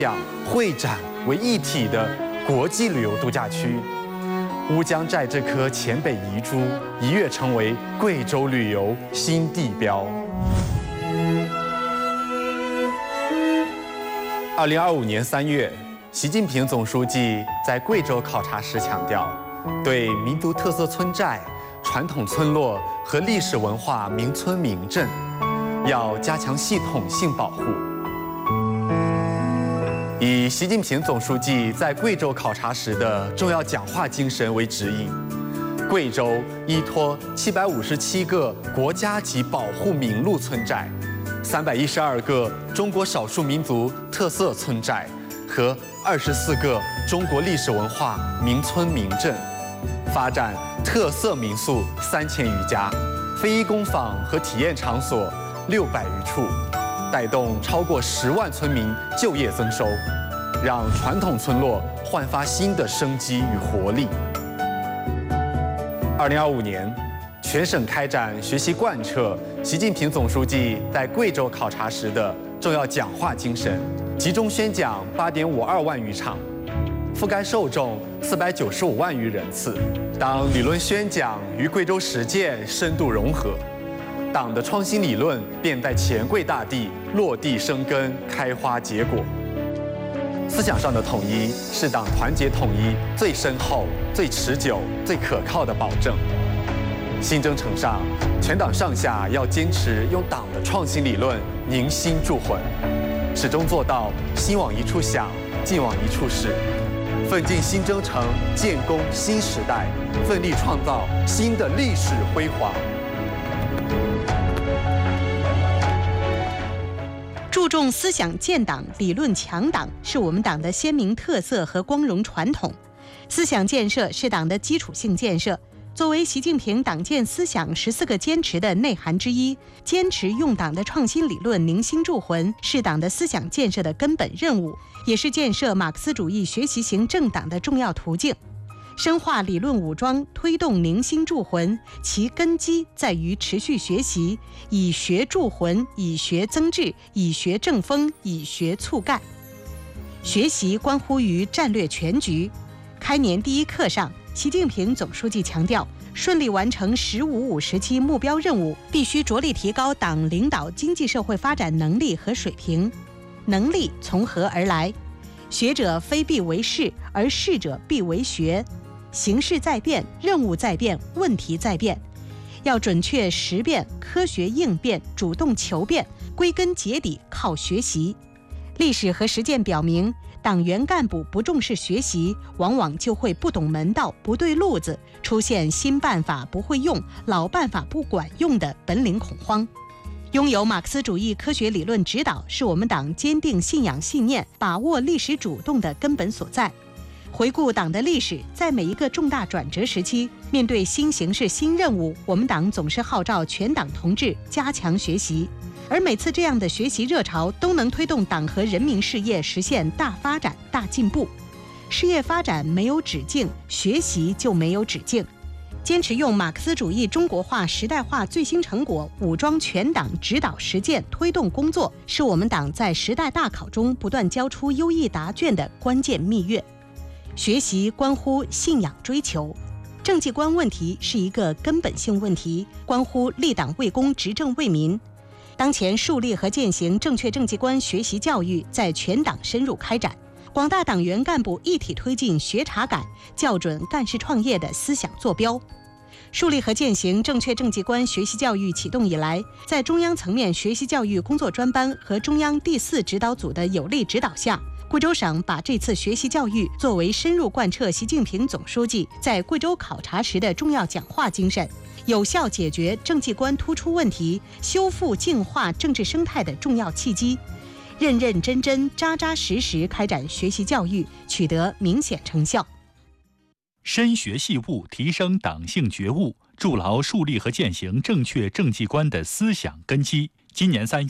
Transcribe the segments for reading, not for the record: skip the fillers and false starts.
会展为一体的国际旅游度假区。乌江寨这颗黔北遗珠一跃成为贵州旅游新地标。2025年3月，习近平总书记在贵州考察时强调，对民族特色村寨、传统村落和历史文化名村名镇，要加强系统性保护。以习近平总书记在贵州考察时的重要讲话精神为指引，贵州依托757个国家级保护名录村寨、312个中国少数民族特色村寨和24个中国历史文化名村名镇，发展特色民宿3000余家，非遗工坊和体验场所600余处，带动超过10万村民就业增收，让传统村落焕发新的生机与活力。2025年，全省开展学习贯彻习近平总书记在贵州考察时的重要讲话精神，集中宣讲8.52万余场，覆盖受众495万余人次。当理论宣讲与贵州实践深度融合，党的创新理论便在黔贵大地落地生根、开花结果。思想上的统一是党团结统一最深厚、最持久、最可靠的保证。新征程上，全党上下要坚持用党的创新理论凝心铸魂，始终做到心往一处想，劲往一处使，奋进新征程，建功新时代，奋力创造新的历史辉煌。 注重思想建党、理论强党，是我们党的鲜明特色和光荣传统。思想建设是党的基础性建设，作为习近平党建思想14个坚持的内涵之一，坚持用党的创新理论凝心铸魂，是党的思想建设的根本任务，也是建设马克思主义学习型政党的重要途径。深化理论武装，推动凝心铸魂，其根基在于持续学习，以学铸魂，以学增智，以学正风，以学促干。学习关乎于战略全局。开年第一课上，习近平总书记强调，顺利完成“15五”时期目标任务，必须着力提高党领导经济社会发展能力和水平。能力从何而来？学者非必为士，而士者必为学。形势在变，任务在变，问题在变，要准确识变，科学应变，主动求变，归根结底靠学习。历史和实践表明，党员干部不重视学习，往往就会不懂门道、不对路子，出现新办法不会用、老办法不管用的本领恐慌。拥有马克思主义科学理论指导，是我们党坚定信仰信念、把握历史主动的根本所在。回顾党的历史，在每一个重大转折时期，面对新形势、新任务，我们党总是号召全党同志加强学习，而每次这样的学习热潮都能推动党和人民事业实现大发展、大进步。事业发展没有止境，学习就没有止境。坚持用马克思主义中国化、时代化最新成果武装全党指导实践推动工作，是我们党在时代大考中不断交出优异答卷的关键蜜月。学习关乎信仰追求，政绩观问题是一个根本性问题，关乎立党为公、执政为民。当前树立和践行正确政绩观学习教育在全党深入开展，广大党员干部一体推进学查改、校准干事创业的思想坐标。树立和践行正确政绩观学习教育启动以来，在中央层面学习教育工作专班和中央第4指导组的有力指导下，贵州省把这次学习教育作为深入贯彻习近平总书记在贵州考察时的重要讲话精神，有效解决政绩观突出问题、修复净化政治生态的重要契机，认认真真、扎扎实实开展学习教育，取得明显成效。 深学细悟，提升党性觉悟，筑牢树立和践行正确政绩观的思想根基。今年3月，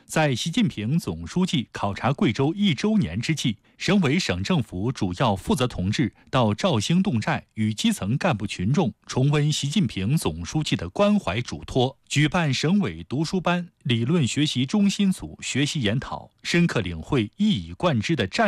在习近平总书记考察贵州1周年之际，省委省政府主要负责同志到肇兴侗寨与基层干部群众重温习近平总书记的关怀嘱托，举办省委读书班、理论学习中心组学习研讨，深刻领会一以贯之的战